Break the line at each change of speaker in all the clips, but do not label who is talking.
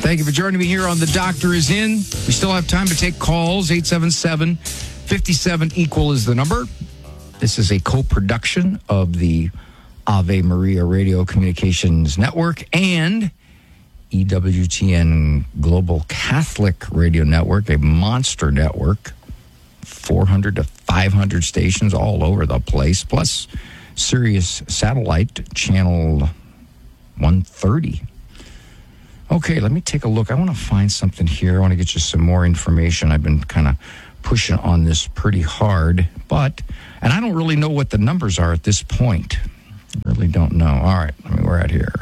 Thank you for joining me here on The Doctor Is In. We still have time to take calls. 877-57-EQUAL is the number. This is a co-production of the Ave Maria Radio Communications Network and EWTN Global Catholic Radio Network, a monster network, 400 to 500 stations all over the place, plus Sirius Satellite Channel 130. Okay, let me take a look. I want to find something here. I want to get you some more information. I've been kind of pushing on this pretty hard, and I don't really know what the numbers are at this point. I really don't know. All right, we're at here.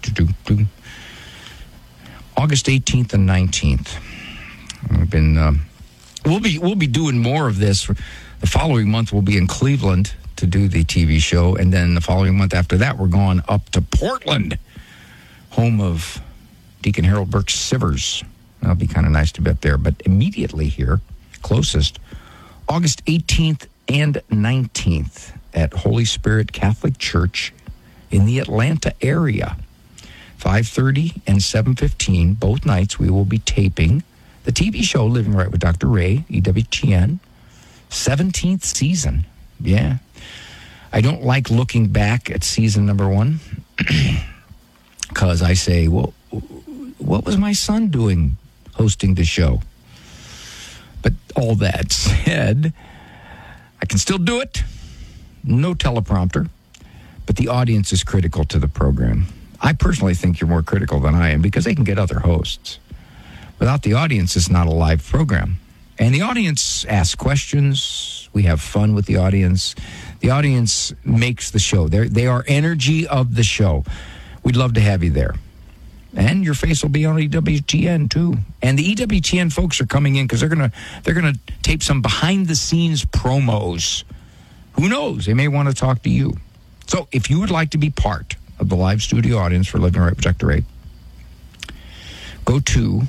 August 18th and 19th. We've been, we'll be doing more of this. The following month, we'll be in Cleveland to do the TV show, and then the following month after that, we're going up to Portland, home of Deacon Harold Burke Sivers. That'll be kind of nice to be up there. But immediately here, closest, August 18th and 19th at Holy Spirit Catholic Church in the Atlanta area. 5:30 and 7:15, both nights, we will be taping the TV show Living Right with Dr. Ray, EWTN, 17th season. Yeah. I don't like looking back at season number 1 because I say, well, what was my son doing hosting the show? But all that said, I can still do it. No teleprompter. But the audience is critical to the program. I personally think you're more critical than I am because they can get other hosts. Without the audience, it's not a live program. And the audience asks questions. We have fun with the audience. The audience makes the show. They are energy of the show. We'd love to have you there. And your face will be on EWTN too. And the EWTN folks are coming in because they're gonna tape some behind the scenes promos. Who knows? They may want to talk to you. So if you would like to be part of the live studio audience for Living Right with Dr. Ray, go to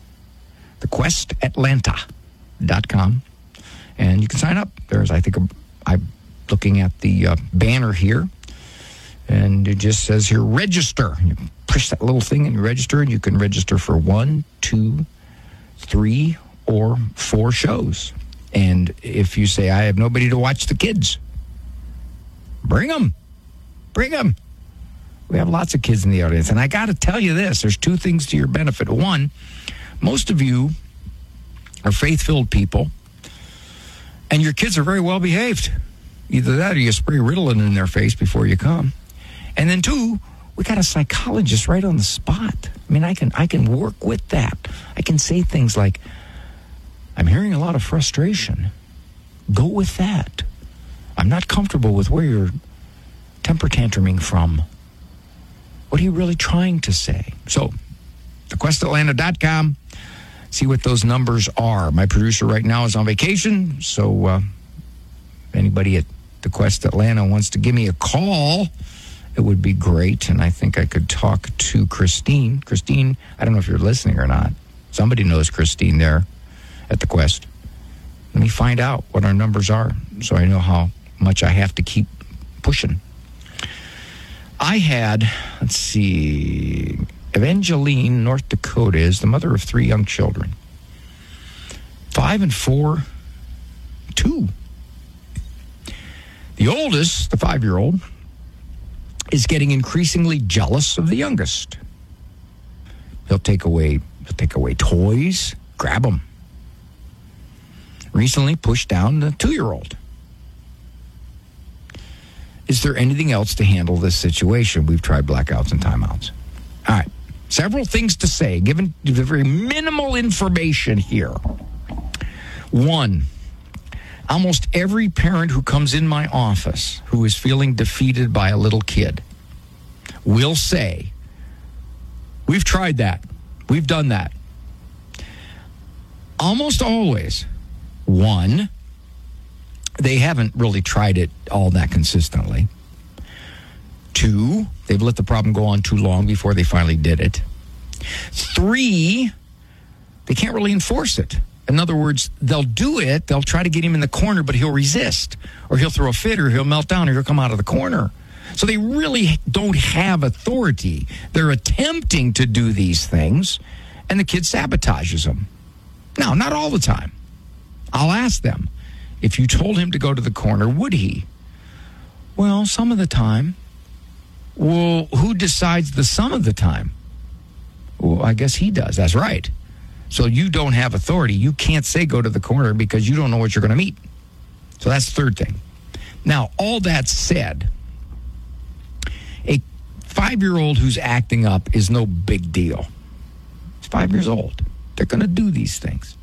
thequestatlanta.com and you can sign up. There's, I think, I'm looking at the banner here, and it just says here, register. You push that little thing and you register, and you can register for 1, 2, 3, or 4 shows. And if you say, I have nobody to watch the kids, bring them. Bring them. We have lots of kids in the audience. And I got to tell you this, there's 2 things to your benefit. One, most of you are faith-filled people, and your kids are very well behaved. Either that or you spray Ritalin in their face before you come. And then 2, we got a psychologist right on the spot. I mean, I can work with that. I can say things like, I'm hearing a lot of frustration. Go with that. I'm not comfortable with where you're temper tantruming from. What are you really trying to say? So, thequestatlanta.com. See what those numbers are. My producer right now is on vacation, so if anybody at The Quest Atlanta wants to give me a call, it would be great. And I think I could talk to Christine. Christine, I don't know if you're listening or not. Somebody knows Christine there at The Quest. Let me find out what our numbers are so I know how much I have to keep pushing. I had, let's see, Evangeline, North Dakota, is the mother of 3 young children. 5 and 4, 2. The oldest, the 5-year-old, is getting increasingly jealous of the youngest. He'll take away toys, grab them. Recently pushed down the 2-year-old. Is there anything else to handle this situation? We've tried blackouts and timeouts. All right. Several things to say, given the very minimal information here. 1, almost every parent who comes in my office who is feeling defeated by a little kid will say, we've tried that. We've done that. Almost always, 1, they haven't really tried it all that consistently. 2, they've let the problem go on too long before they finally did it. 3, they can't really enforce it. In other words, they'll do it, they'll try to get him in the corner, but he'll resist, or he'll throw a fit, or he'll melt down, or he'll come out of the corner. So they really don't have authority. They're attempting to do these things, and the kid sabotages them. Now, not all the time. I'll ask them, if you told him to go to the corner, would he? Well, some of the time. Well, who decides the some of the time? Well, I guess he does. That's right. So you don't have authority. You can't say go to the corner because you don't know what you're going to meet. So that's the third thing. Now, all that said, a 5-year-old who's acting up is no big deal. He's 5 years old. They're going to do these things.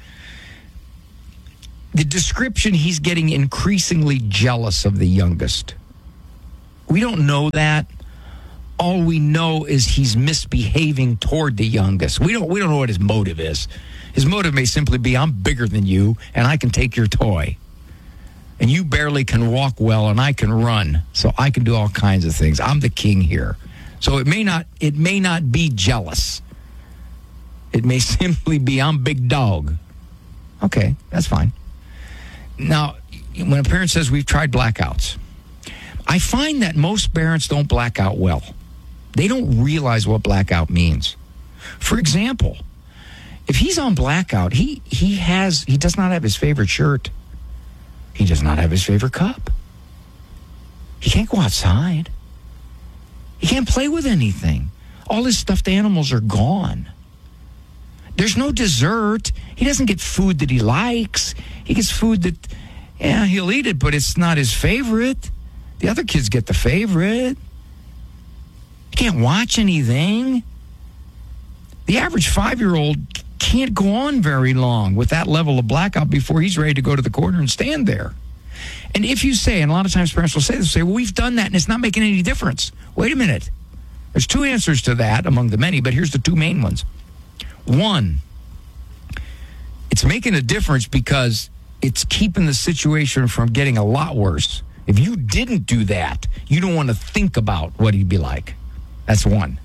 The description, he's getting increasingly jealous of the youngest. We don't know that. All we know is he's misbehaving toward the youngest. We don't know what his motive is. His motive may simply be, I'm bigger than you, and I can take your toy. And you barely can walk well, and I can run. So I can do all kinds of things. I'm the king here. So it may not be jealous. It may simply be, I'm big dog. Okay, that's fine. Now, when a parent says we've tried blackouts, I find that most parents don't black out well. They don't realize what blackout means. For example, if he's on blackout, he does not have his favorite shirt. He does not have his favorite cup. He can't go outside. He can't play with anything. All his stuffed animals are gone. There's no dessert. He doesn't get food that he likes. He gets food that, yeah, he'll eat it, but it's not his favorite. The other kids get the favorite. He can't watch anything. The average 5-year-old can't go on very long with that level of blackout before he's ready to go to the corner and stand there. And if you say, and a lot of times parents will say this, well, we've done that and it's not making any difference. Wait a minute. There's two answers to that among the many, but here's the two main ones. One, it's making a difference because it's keeping the situation from getting a lot worse. If you didn't do that, you don't want to think about what he'd be like. That's one.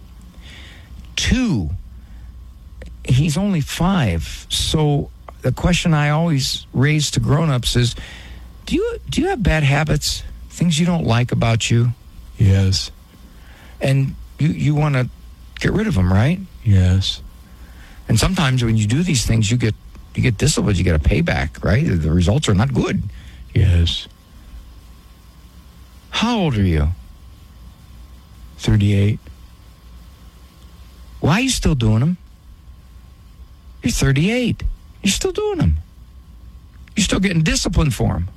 Two, he's only 5. So the question I always raise to grown-ups is, do you have bad habits, things you don't like about you?
Yes.
And you want to get rid of them, right?
Yes.
And sometimes when you do these things, you get disciplined, you get a payback, right? The results are not good.
Yes.
How old are you?
38.
Why are you still doing them? You're 38. You're still doing them. You're still getting disciplined for them.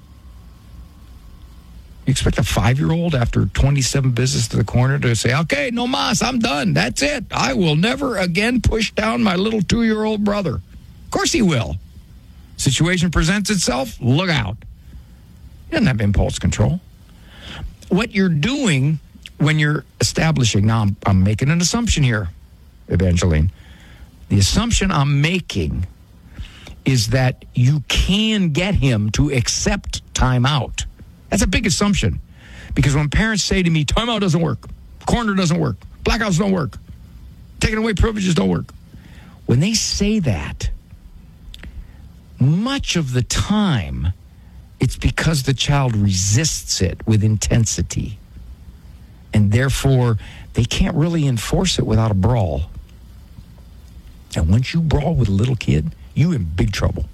You expect a 5-year-old after 27 visits to the corner to say, okay, no mas, I'm done. That's it. I will never again push down my little 2-year-old brother. Of course he will. Situation presents itself, look out. He doesn't have impulse control. What you're doing when you're establishing, now I'm making an assumption here, Evangeline. The assumption I'm making is that you can get him to accept timeout. That's a big assumption. Because when parents say to me, timeout doesn't work, corner doesn't work, blackouts don't work, taking away privileges don't work. When they say that, much of the time, it's because the child resists it with intensity. And therefore, they can't really enforce it without a brawl. And once you brawl with a little kid, you're in big trouble.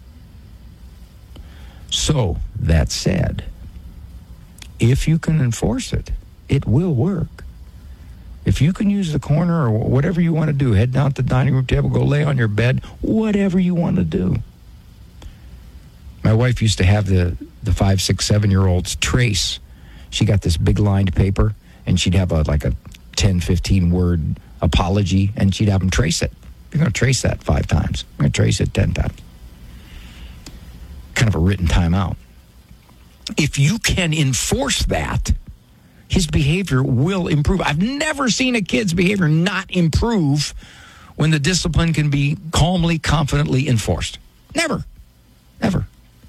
So, that said, if you can enforce it, it will work. If you can use the corner or whatever you want to do, head down to the dining room table, go lay on your bed, whatever you want to do. My wife used to have the 5, 6, 7-year-olds trace. She got this big lined paper, and she'd have a 10, 15-word apology, and she'd have them trace it. You're going to trace that 5 times. I'm going to trace it 10 times. Kind of a written timeout. If you can enforce that, his behavior will improve. I've never seen a kid's behavior not improve when the discipline can be calmly, confidently enforced. Never. Never.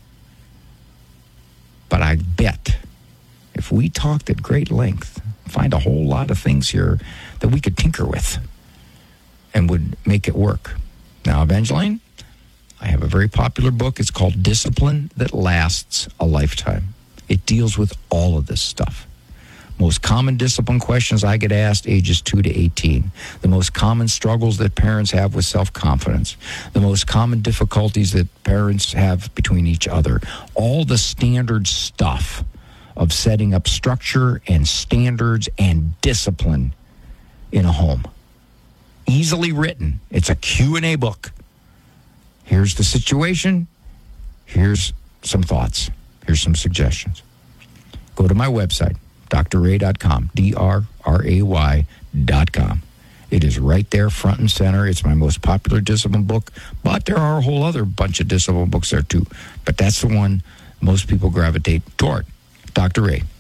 But I bet if we talked at great length, find a whole lot of things here that we could tinker with and would make it work. Now, Evangeline, I have a very popular book. It's called Discipline That Lasts a Lifetime. It deals with all of this stuff. Most common discipline questions I get asked, ages 2 to 18. The most common struggles that parents have with self-confidence. The most common difficulties that parents have between each other. All the standard stuff of setting up structure and standards and discipline in a home. Easily written. It's a Q&A book. Here's the situation. Here's some thoughts. Here's some suggestions. Go to my website, drray.com, DRRAY.com. It is right there, front and center. It's my most popular discipline book, but there are a whole other bunch of discipline books there too. But that's the one most people gravitate toward, drray.com.